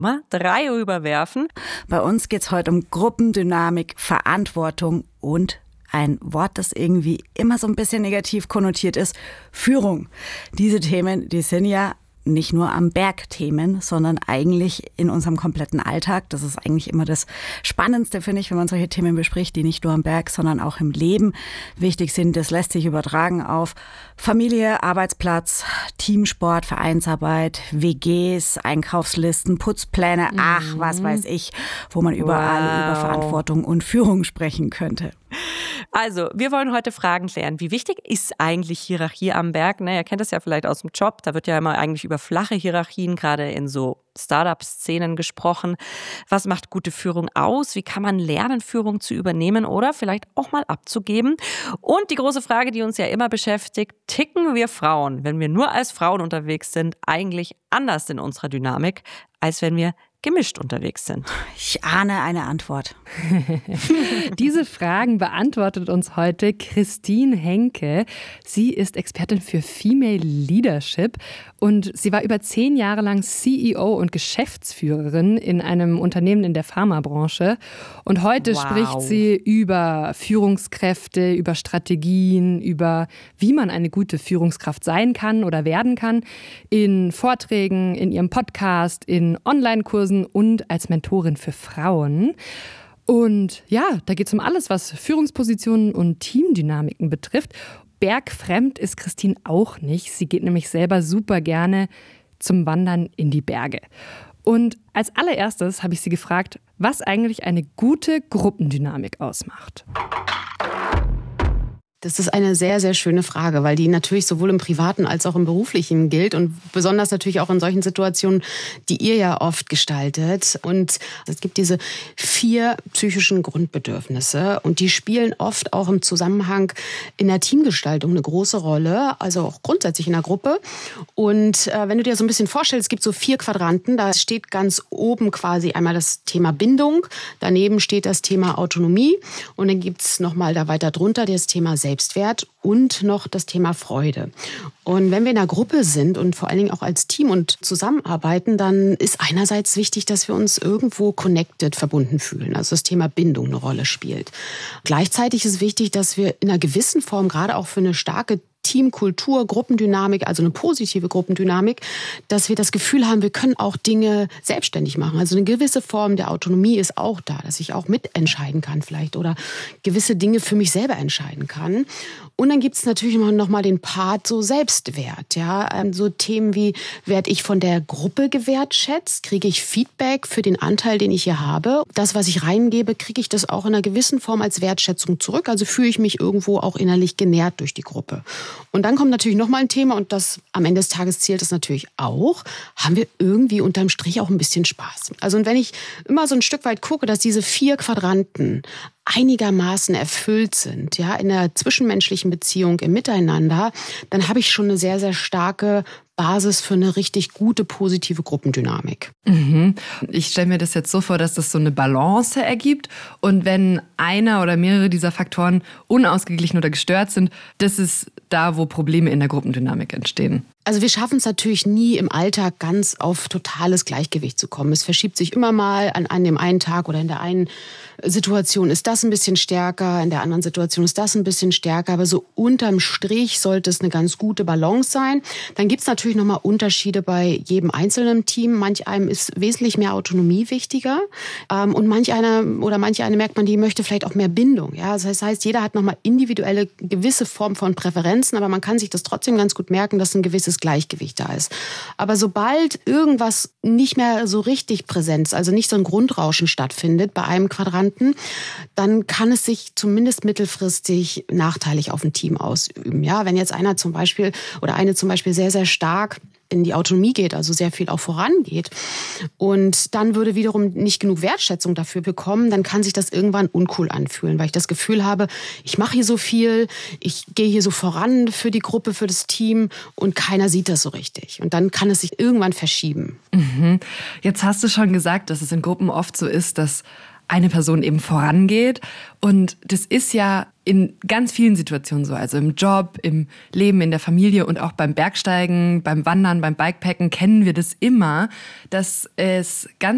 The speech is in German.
Mal 3 rüberwerfen. Bei uns geht es heute um Gruppendynamik, Verantwortung und ein Wort, das irgendwie immer so ein bisschen negativ konnotiert ist, Führung. Diese Themen, die sind ja nicht nur am Berg Themen, sondern eigentlich in unserem kompletten Alltag. Das ist eigentlich immer das Spannendste, finde ich, wenn man solche Themen bespricht, die nicht nur am Berg, sondern auch im Leben wichtig sind. Das lässt sich übertragen auf Familie, Arbeitsplatz, Teamsport, Vereinsarbeit, WGs, Einkaufslisten, Putzpläne, ach, was weiß ich, wo man überall über Verantwortung und Führung sprechen könnte. Also, wir wollen heute Fragen klären. Wie wichtig ist eigentlich Hierarchie am Berg? Ihr kennt das ja vielleicht aus dem Job. Da wird ja immer eigentlich über flache Hierarchien, gerade in so Startup-Szenen gesprochen. Was macht gute Führung aus? Wie kann man lernen, Führung zu übernehmen oder vielleicht auch mal abzugeben? Und die große Frage, die uns ja immer beschäftigt, ticken wir Frauen, wenn wir nur als Frauen unterwegs sind, eigentlich anders in unserer Dynamik, als wenn wir gemischt unterwegs sind? Ich ahne eine Antwort. Diese Fragen beantwortet uns heute Christine Henke. Sie ist Expertin für Female Leadership und sie war über 10 Jahre lang CEO und Geschäftsführerin in einem Unternehmen in der Pharmabranche. Und heute spricht sie über Führungskräfte, über Strategien, über wie man eine gute Führungskraft sein kann oder werden kann, in Vorträgen, in ihrem Podcast, in Online-Kursen und als Mentorin für Frauen. Und ja, da geht es um alles, was Führungspositionen und Teamdynamiken betrifft. Bergfremd ist Christine auch nicht. Sie geht nämlich selber super gerne zum Wandern in die Berge. Und als allererstes habe ich sie gefragt, was eigentlich eine gute Gruppendynamik ausmacht. Das ist eine sehr, sehr schöne Frage, weil die natürlich sowohl im Privaten als auch im Beruflichen gilt und besonders natürlich auch in solchen Situationen, die ihr ja oft gestaltet. Und es gibt diese 4 psychischen Grundbedürfnisse und die spielen oft auch im Zusammenhang in der Teamgestaltung eine große Rolle, also auch grundsätzlich in der Gruppe. Und wenn du dir so ein bisschen vorstellst, es gibt so 4 Quadranten, da steht ganz oben quasi einmal das Thema Bindung, daneben steht das Thema Autonomie und dann gibt's nochmal da weiter drunter das Thema Selbstwert und noch das Thema Freude. Und wenn wir in einer Gruppe sind und vor allen Dingen auch als Team und zusammenarbeiten, dann ist einerseits wichtig, dass wir uns irgendwo connected, verbunden fühlen. Also das Thema Bindung eine Rolle spielt. Gleichzeitig ist wichtig, dass wir in einer gewissen Form, gerade auch für eine starke Teamkultur, Gruppendynamik, also eine positive Gruppendynamik, dass wir das Gefühl haben, wir können auch Dinge selbstständig machen. Also eine gewisse Form der Autonomie ist auch da, dass ich auch mitentscheiden kann vielleicht oder gewisse Dinge für mich selber entscheiden kann. Und dann gibt es natürlich noch mal den Part so Selbstwert, ja, so Themen wie, werde ich von der Gruppe gewertschätzt, kriege ich Feedback für den Anteil, den ich hier habe. Das, was ich reingebe, kriege ich das auch in einer gewissen Form als Wertschätzung zurück. Also fühle ich mich irgendwo auch innerlich genährt durch die Gruppe. Und dann kommt natürlich noch mal ein Thema und das am Ende des Tages zählt es natürlich auch, haben wir irgendwie unterm Strich auch ein bisschen Spaß. Also und wenn ich immer so ein Stück weit gucke, dass diese 4 Quadranten einigermaßen erfüllt sind, ja, in der zwischenmenschlichen Beziehung, im Miteinander, dann habe ich schon eine sehr, sehr starke Basis für eine richtig gute, positive Gruppendynamik. Ich stelle mir das jetzt so vor, dass das so eine Balance ergibt und wenn einer oder mehrere dieser Faktoren unausgeglichen oder gestört sind, das ist da, wo Probleme in der Gruppendynamik entstehen. Also wir schaffen es natürlich nie im Alltag ganz auf totales Gleichgewicht zu kommen. Es verschiebt sich immer mal an dem einen Tag oder in der einen Situation ist das ein bisschen stärker, in der anderen Situation ist das ein bisschen stärker. Aber so unterm Strich sollte es eine ganz gute Balance sein. Dann gibt es natürlich nochmal Unterschiede bei jedem einzelnen Team. Manch einem ist wesentlich mehr Autonomie wichtiger und manch eine merkt man, die möchte vielleicht auch mehr Bindung. Ja? Das heißt, jeder hat nochmal individuelle gewisse Form von Präferenzen, aber man kann sich das trotzdem ganz gut merken, dass ein gewisses Gleichgewicht da ist. Aber sobald irgendwas nicht mehr so richtig präsent ist, also nicht so ein Grundrauschen stattfindet bei einem Quadranten, dann kann es sich zumindest mittelfristig nachteilig auf ein Team ausüben. Ja, wenn jetzt einer zum Beispiel oder eine zum Beispiel sehr, sehr stark in die Autonomie geht, also sehr viel auch vorangeht und dann würde wiederum nicht genug Wertschätzung dafür bekommen, dann kann sich das irgendwann uncool anfühlen, weil ich das Gefühl habe, ich mache hier so viel, ich gehe hier so voran für die Gruppe, für das Team und keiner sieht das so richtig. Und dann kann es sich irgendwann verschieben. Jetzt hast du schon gesagt, dass es in Gruppen oft so ist, dass eine Person eben vorangeht. Und das ist ja in ganz vielen Situationen so. Also im Job, im Leben, in der Familie und auch beim Bergsteigen, beim Wandern, beim Bikepacken kennen wir das immer, dass es ganz